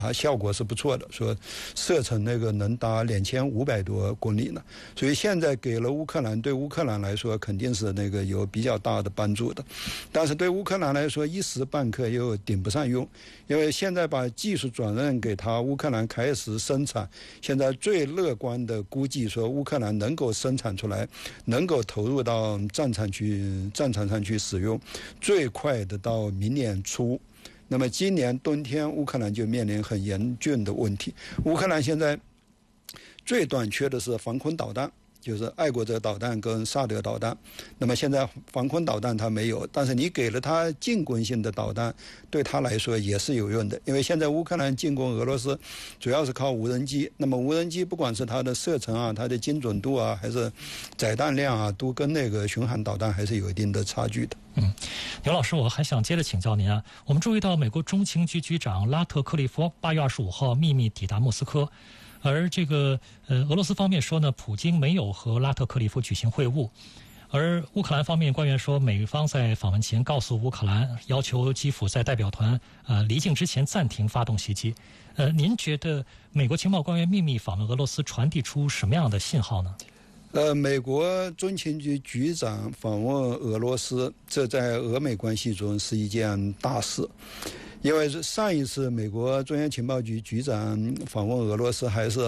效果是不错的，说射程那个能达2500多公里呢，所以现在给了乌克兰，对乌克兰来说肯定是那个有比较大的帮助的，但是对乌克兰来说一时半刻又顶不上用，因为现在把技术转让给他，乌克兰开始生产，现在最乐观的估计说乌克兰能够生产出来，能够投入到战场上去使用，最快的到明年初。那么今年冬天乌克兰就面临很严峻的问题，乌克兰现在最短缺的是防空导弹，就是爱国者导弹跟萨德导弹。那么现在防空导弹它没有，但是你给了它进攻性的导弹，对它来说也是有用的。因为现在乌克兰进攻俄罗斯主要是靠无人机，那么无人机不管是它的射程啊、它的精准度啊，还是载弹量啊，都跟那个巡航导弹还是有一定的差距的。 牛老师，我还想接着请教您啊。我们注意到美国中情局局长拉特克利夫8月25号秘密抵达莫斯科，而这个俄罗斯方面说呢，普京没有和拉特克利夫举行会晤。而乌克兰方面官员说，美方在访问前告诉乌克兰，要求基辅在代表团离境之前暂停发动袭击。您觉得美国情报官员秘密访问俄罗斯传递出什么样的信号呢？ 美国中情局局长访问俄罗斯，这在俄美关系中是一件大事。因为上一次美国中央情报局局长访问俄罗斯还是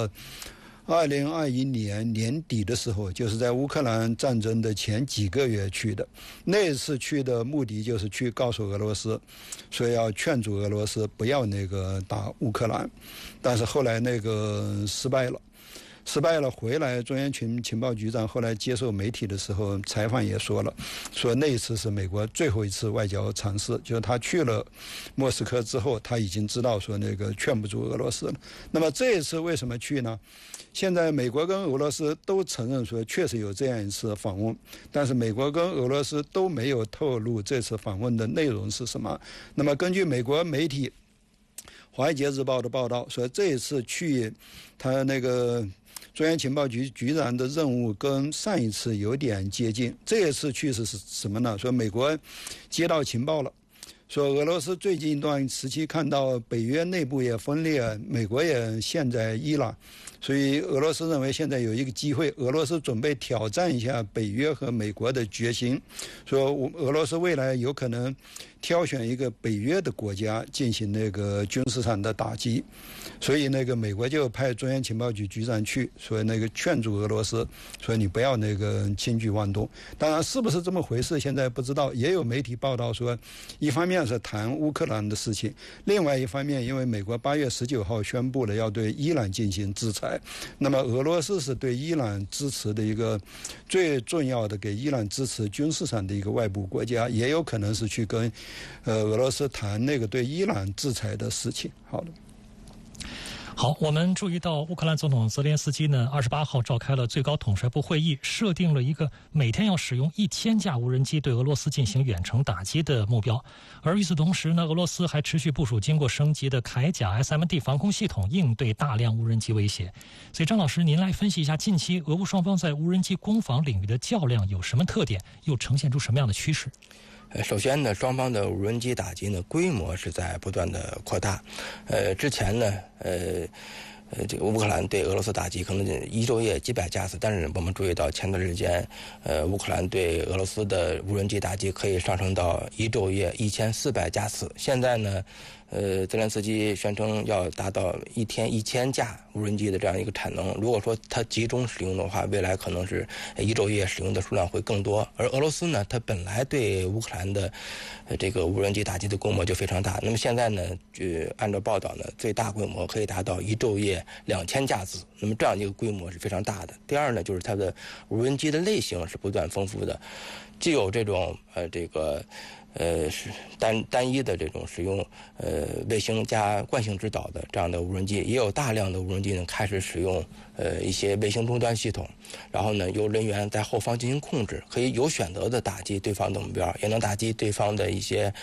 2021年年底的时候，就是在乌克兰战争的前几个月去的。那一次去的目的就是去告诉俄罗斯，说要劝阻俄罗斯不要那个打乌克兰，但是后来那个失败了回来，中央情报局长后来接受媒体的时候采访也说了，说那一次是美国最后一次外交尝试，就是他去了莫斯科之后，他已经知道说那个劝不住俄罗斯了。那么这一次为什么去呢？现在美国跟俄罗斯都承认说确实有这样一次访问，但是美国跟俄罗斯都没有透露这次访问的内容是什么。那么根据美国媒体《华尔街日报》的报道说，这一次去他那个中央情报局局长的任务跟上一次有点接近。这一次去是什么呢？说美国接到情报了，说俄罗斯最近一段时期看到北约内部也分裂，美国也陷在伊朗，所以俄罗斯认为现在有一个机会，俄罗斯准备挑战一下北约和美国的决心，说俄罗斯未来有可能挑选一个北约的国家进行那个军事上的打击，所以那个美国就派中央情报局局长去，说那个劝阻俄罗斯，说你不要那个轻举妄动。当然是不是这么回事现在不知道，也有媒体报道说，一方面是谈乌克兰的事情，另外一方面因为美国8月19号宣布了要对伊朗进行制裁，那么俄罗斯是对伊朗支持的一个最重要的给伊朗支持军事上的一个外部国家，也有可能是去跟俄罗斯谈那个对伊朗制裁的事情。 好，我们注意到乌克兰总统泽连斯基呢28号召开了最高统帅部会议，设定了一个每天要使用1000架无人机对俄罗斯进行远程打击的目标。而与此同时呢，俄罗斯还持续部署经过升级的铠甲 SMD 防空系统，应对大量无人机威胁。所以张老师，您来分析一下近期俄乌双方在无人机攻防领域的较量有什么特点，又呈现出什么样的趋势？ 首先呢，双方的无人机打击呢规模是在不断的扩大。之前呢，这个乌克兰对俄罗斯打击可能一昼夜几百架次，但是我们注意到前段时间，乌克兰对俄罗斯的无人机打击可以上升到一昼夜1400架次。现在呢，泽连斯基宣称要达到一天1000架无人机的这样一个产能。如果说它集中使用的话，未来可能是一昼夜使用的数量会更多。而俄罗斯呢，它本来对乌克兰的这个无人机打击的规模就非常大。那么现在呢，按照报道呢，最大规模可以达到一昼夜2000架次。那么这样一个规模是非常大的。第二呢，就是它的无人机的类型是不断丰富的，既有这种是单一的这种使用卫星加惯性指导的这样的无人机，也有大量的无人机呢开始使用一些卫星终端系统，然后呢由人员在后方进行控制，可以有选择的打击对方的目标，也能打击对方的一些。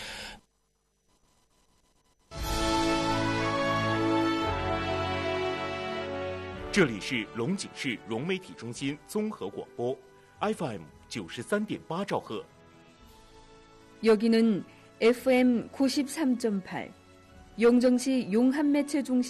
这里是龙井市融媒体中心综合广播 FM 93.8兆赫。 여기는 FM 93.8 용정시 용한매체 중심